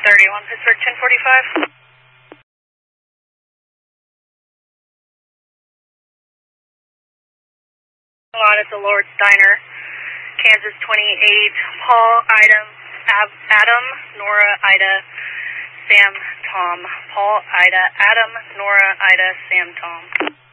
31 Pittsburgh 1045. Lot at the Lord's Diner, Kansas 28, Paul, Adam, Nora, Ida, Sam, Tom. Paul, Ida, Adam, Nora, Ida, Sam, Tom.